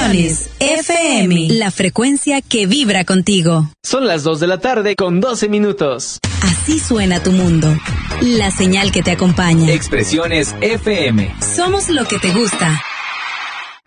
Expresiones FM, la frecuencia que vibra contigo. Son las 2 de la tarde con 12 minutos. Así suena tu mundo. La señal que te acompaña. Expresiones FM. Somos lo que te gusta.